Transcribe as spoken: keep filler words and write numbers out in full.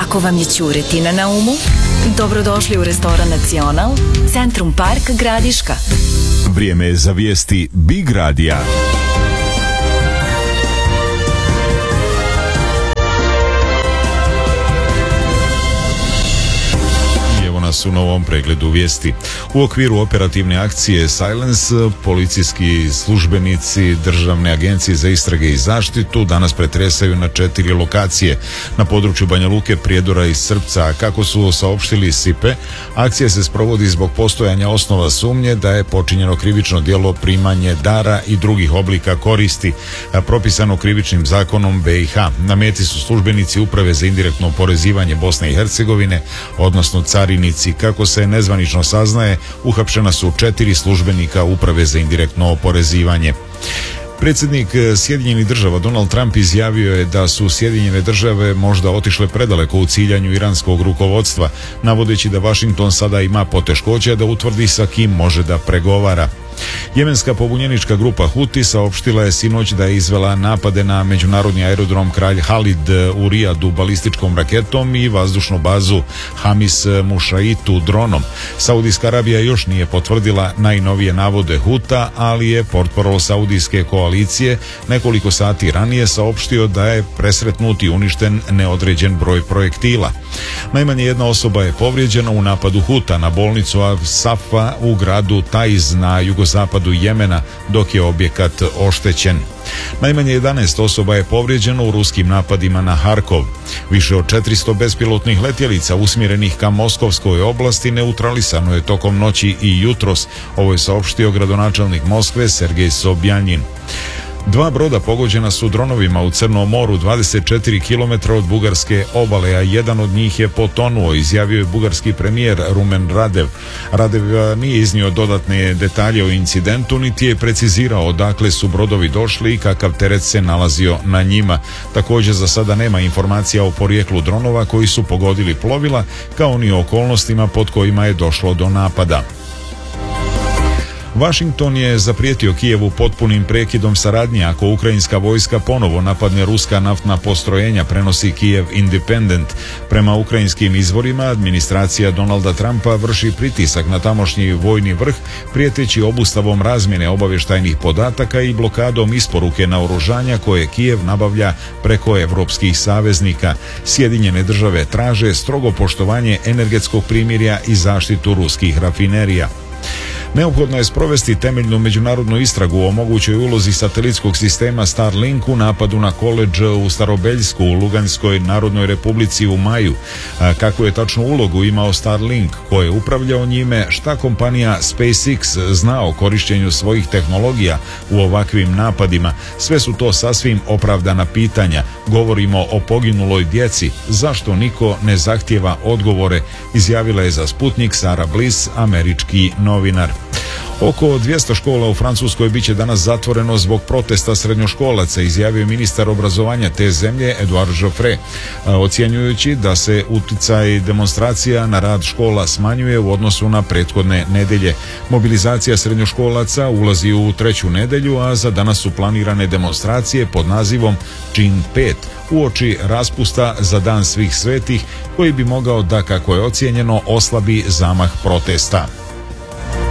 Ako vam je ćuretina na umu, dobrodošli u restoran Nacional, Centrum Park Gradiška. Vrijeme je za vijesti Big Radija. U novom pregledu vijesti. U okviru operativne akcije Silence, policijski službenici Državne agencije za istrage i zaštitu danas pretresaju na četiri lokacije na području Banja Luke, Prijedora i Srpca. A kako su saopštili S I P E, akcija se sprovodi zbog postojanja osnova sumnje da je počinjeno krivično djelo primanje dara i drugih oblika koristi propisano krivičnim zakonom B i H. Na meti su službenici Uprave za indirektno oporezivanje Bosne i Hercegovine, odnosno carinici. Kako se nezvanično saznaje, uhapšena su četiri službenika Uprave za indirektno oporezivanje. Predsjednik Sjedinjenih država Donald Trump izjavio je da su Sjedinjene države možda otišle predaleko u ciljanju iranskog rukovodstva, navodeći da Washington sada ima poteškoća da utvrdi sa kim može da pregovara. Jemenska pobunjenička grupa Huti saopštila je sinoć da je izvela napade na međunarodni aerodrom Kralj Halid u Rijadu balističkom raketom i vazdušnu bazu Hamis Mušaitu dronom. Saudijska Arabija još nije potvrdila najnovije navode Huta, ali je portparol saudijske koalicije nekoliko sati ranije saopštio da je presretnut i uništen neodređen broj projektila. Najmanje jedna osoba je povrijeđena u napadu Huta na bolnicu Al-Safa u gradu Taiz na jugozapadu Jemena, dok je objekat oštećen. Najmanje jedanaest osoba je povrijeđeno u ruskim napadima na Harkov. Više od četiristo bespilotnih letjelica usmjerenih ka Moskovskoj oblasti neutralisano je tokom noći i jutros. Ovo je saopštio gradonačelnik Moskve Sergej Sobjanin. Dva broda pogođena su dronovima u Crnom moru dvadeset četiri kilometra od bugarske obale, a jedan od njih je potonuo, izjavio je bugarski premijer Rumen Radev. Radev nije iznio dodatne detalje o incidentu, niti je precizirao odakle su brodovi došli i kakav teret se nalazio na njima. Također za sada nema informacija o porijeklu dronova koji su pogodili plovila, kao ni o okolnostima pod kojima je došlo do napada. Washington je zaprijetio Kijevu potpunim prekidom saradnje ako ukrajinska vojska ponovo napadne ruska naftna postrojenja, prenosi Kijev Independent. Prema ukrajinskim izvorima, administracija Donalda Trumpa vrši pritisak na tamošnji vojni vrh, prijeteći obustavom razmjene obavještajnih podataka i blokadom isporuke naoružanja koje Kijev nabavlja preko evropskih saveznika. Sjedinjene države traže strogo poštovanje energetskog primirja i zaštitu ruskih rafinerija. Neophodno je sprovesti temeljnu međunarodnu istragu o mogućoj ulozi satelitskog sistema Starlink u napadu na koledž u Starobeljsku u Luganskoj Narodnoj Republici u maju. Kako je tačnu ulogu imao Starlink, ko je upravljao njime, šta kompanija SpaceX zna o korištenju svojih tehnologija u ovakvim napadima, sve su to sasvim opravdana pitanja. Govorimo o poginuloj djeci, zašto niko ne zahtijeva odgovore, izjavila je za Sputnik Sara Bliss, američki novinar. Oko dvjesto škola u Francuskoj biće danas zatvoreno zbog protesta srednjoškolaca, izjavio ministar obrazovanja te zemlje Edouard Joffre, ocjenjujući da se utjecaj demonstracija na rad škola smanjuje u odnosu na prethodne nedelje. Mobilizacija srednjoškolaca ulazi u treću nedelju, a za danas su planirane demonstracije pod nazivom Čin pet, uoči raspusta za Dan svih svetih, koji bi mogao da, kako je ocijenjeno, oslabi zamah protesta.